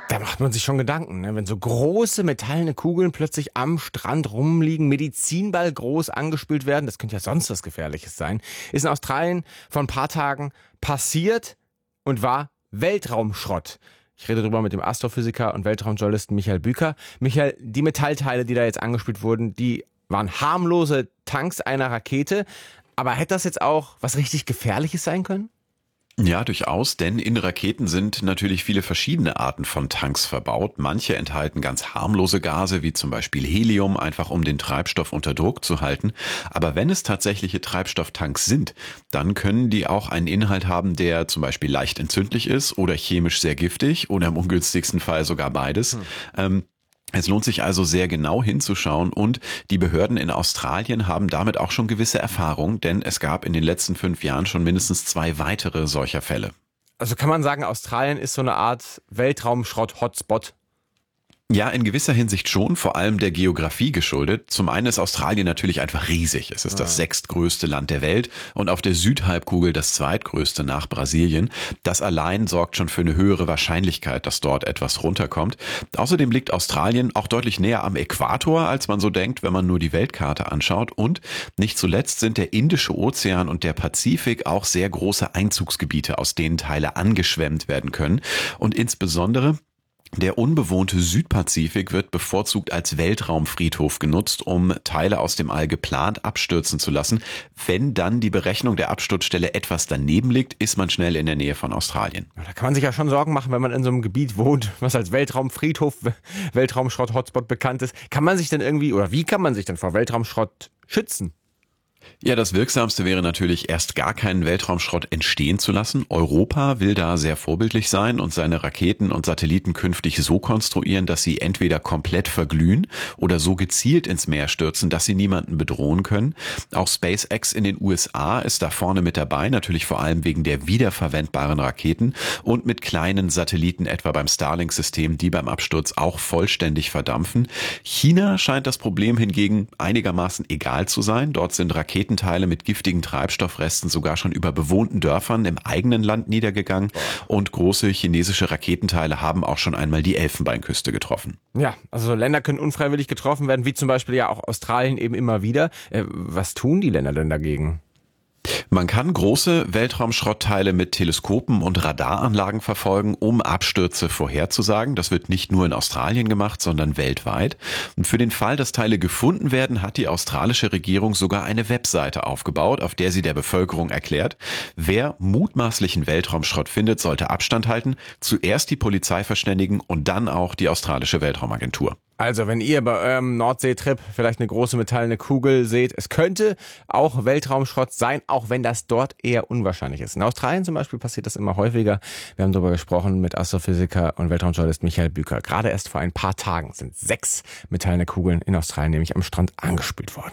Da macht man sich schon Gedanken, ne? Wenn so große metallene Kugeln plötzlich am Strand rumliegen, Medizinball groß angespült werden, das könnte ja sonst was Gefährliches sein, ist in Australien vor ein paar Tagen passiert und war Weltraumschrott. Ich rede darüber mit dem Astrophysiker und Weltraumjournalisten Michael Büker. Michael, die Metallteile, die da jetzt angespült wurden, die waren harmlose Tanks einer Rakete. Aber hätte das jetzt auch was richtig Gefährliches sein können? Ja, durchaus, denn in Raketen sind natürlich viele verschiedene Arten von Tanks verbaut. Manche enthalten ganz harmlose Gase, wie zum Beispiel Helium, einfach um den Treibstoff unter Druck zu halten. Aber wenn es tatsächliche Treibstofftanks sind, dann können die auch einen Inhalt haben, der zum Beispiel leicht entzündlich ist oder chemisch sehr giftig oder im ungünstigsten Fall sogar beides. Es lohnt sich also sehr genau hinzuschauen und die Behörden in Australien haben damit auch schon gewisse Erfahrung, denn es gab in den letzten 5 Jahren schon mindestens 2 weitere solcher Fälle. Also kann man sagen, Australien ist so eine Art Weltraumschrott-Hotspot. Ja, in gewisser Hinsicht schon, vor allem der Geografie geschuldet. Zum einen ist Australien natürlich einfach riesig. Es ist das 6. Land der Welt und auf der Südhalbkugel das zweitgrößte nach Brasilien. Das allein sorgt schon für eine höhere Wahrscheinlichkeit, dass dort etwas runterkommt. Außerdem liegt Australien auch deutlich näher am Äquator, als man so denkt, wenn man nur die Weltkarte anschaut. Und nicht zuletzt sind der Indische Ozean und der Pazifik auch sehr große Einzugsgebiete, aus denen Teile angeschwemmt werden können. Und insbesondere der unbewohnte Südpazifik wird bevorzugt als Weltraumfriedhof genutzt, um Teile aus dem All geplant abstürzen zu lassen. Wenn dann die Berechnung der Absturzstelle etwas daneben liegt, ist man schnell in der Nähe von Australien. Da kann man sich ja schon Sorgen machen, wenn man in so einem Gebiet wohnt, was als Weltraumfriedhof, Weltraumschrott-Hotspot bekannt ist. Kann man sich denn irgendwie, oder wie kann man sich denn vor Weltraumschrott schützen? Ja, das Wirksamste wäre natürlich, erst gar keinen Weltraumschrott entstehen zu lassen. Europa will da sehr vorbildlich sein und seine Raketen und Satelliten künftig so konstruieren, dass sie entweder komplett verglühen oder so gezielt ins Meer stürzen, dass sie niemanden bedrohen können. Auch SpaceX in den USA ist da vorne mit dabei, natürlich vor allem wegen der wiederverwendbaren Raketen und mit kleinen Satelliten, etwa beim Starlink-System, die beim Absturz auch vollständig verdampfen. China scheint das Problem hingegen einigermaßen egal zu sein. Dort sind Raketenteile mit giftigen Treibstoffresten sogar schon über bewohnten Dörfern im eigenen Land niedergegangen und große chinesische Raketenteile haben auch schon einmal die Elfenbeinküste getroffen. Ja, also Länder können unfreiwillig getroffen werden, wie zum Beispiel ja auch Australien eben immer wieder. Was tun die Länder denn dagegen? Man kann große Weltraumschrottteile mit Teleskopen und Radaranlagen verfolgen, um Abstürze vorherzusagen. Das wird nicht nur in Australien gemacht, sondern weltweit. Und für den Fall, dass Teile gefunden werden, hat die australische Regierung sogar eine Webseite aufgebaut, auf der sie der Bevölkerung erklärt, wer mutmaßlichen Weltraumschrott findet, sollte Abstand halten, zuerst die Polizei verständigen und dann auch die australische Weltraumagentur. Also, wenn ihr bei eurem Nordseetrip vielleicht eine große metallene Kugel seht, es könnte auch Weltraumschrott sein, auch wenn das dort eher unwahrscheinlich ist. In Australien zum Beispiel passiert das immer häufiger. Wir haben darüber gesprochen mit Astrophysiker und Weltraumjournalist Michael Büker. Gerade erst vor ein paar Tagen sind 6 metallene Kugeln in Australien nämlich am Strand angespült worden.